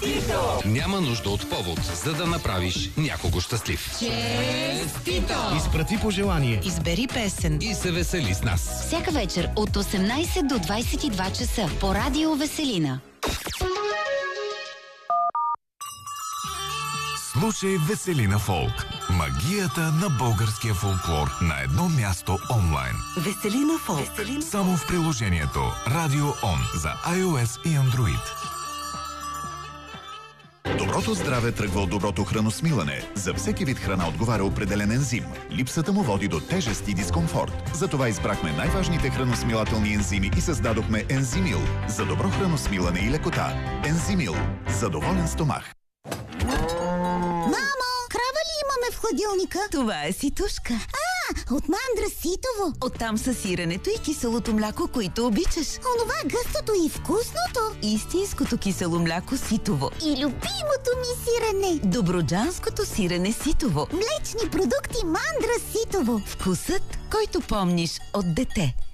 Честито! Няма нужда от повод, за да направиш някого щастлив. Честито! Изпрати пожелание. Избери песен И се весели с нас. Всяка вечер от 18 до 22 часа по Радио Веселина. Слушай Веселина Фолк. Магията на българския фолклор на едно място онлайн. Веселина Фолк. Само в приложението Радио Он за iOS и Android. Доброто здраве тръгва от доброто храносмилане. За всеки вид храна отговаря определен ензим. Липсата му води до тежест и дискомфорт. Затова избрахме най-важните храносмилателни ензими и създадохме Ензимил за добро храносмилане и лекота. Ензимил – за доволен стомах. Мамо, крава ли имаме в хладилника? Това е ситушка. От мандра ситово. Оттам са сиренето и киселото мляко, които обичаш. Онова гъстото и вкусното. Истинското кисело мляко ситово. И любимото ми сирене. Добруджанското сирене ситово. Млечни продукти мандра ситово. Вкусът, който помниш от дете.